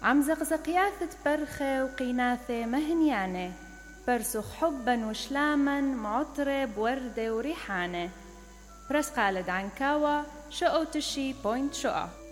عم زقزقياثة برخة وقيناثة مهنيانة، برسخ حبا وشلاما معطرة بوردة وريحانة. برس خالد عنكاوة، شقو تشي بوينت شقا.